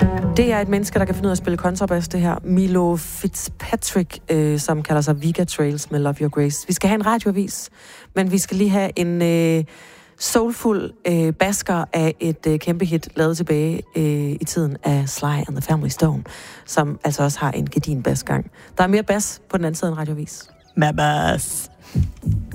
Det er et menneske, der kan finde ud af at spille kontrabas, det her. Milo Fitzpatrick, som kalder sig Viga Trails med Love Your Grace. Vi skal have en radioavis, men vi skal lige have en soulful basker af et kæmpe hit, lavet tilbage i tiden af Sly and the Family Stone, som altså også har en gedin basgang. Der er mere bas på den anden side af en radioavis. Med bas.